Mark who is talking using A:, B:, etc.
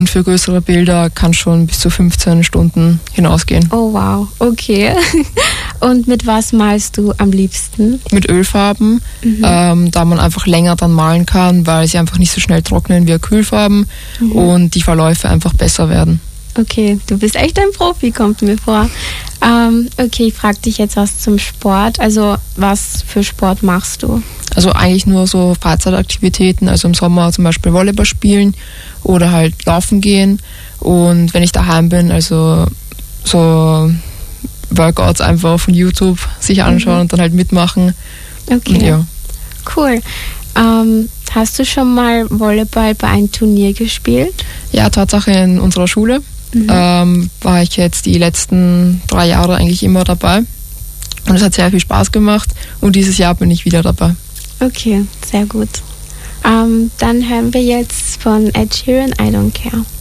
A: Und für größere Bilder kann schon bis zu 15 Stunden hinausgehen.
B: Oh wow, okay. Und mit was malst du am liebsten?
A: Mit Ölfarben, da man einfach länger dann malen kann, weil sie einfach nicht so schnell trocknen wie Acrylfarben und die Verläufe einfach besser werden.
B: Okay, du bist echt ein Profi, kommt mir vor. Okay, ich frage dich jetzt was zum Sport. Also was für Sport machst du?
A: Also eigentlich nur so Freizeitaktivitäten, also im Sommer zum Beispiel Volleyball spielen oder halt laufen gehen. Und wenn ich daheim bin, also so Workouts einfach von YouTube sich anschauen und dann halt mitmachen.
B: Okay,
A: und ja.
B: Cool. Hast du schon mal Volleyball bei einem Turnier gespielt?
A: Ja, Tatsache in unserer Schule war ich jetzt die letzten 3 Jahre eigentlich immer dabei. Und es hat sehr viel Spaß gemacht und dieses Jahr bin ich wieder dabei.
B: Okay, sehr gut. Dann hören wir jetzt von Ed Sheeran, I Don't Care.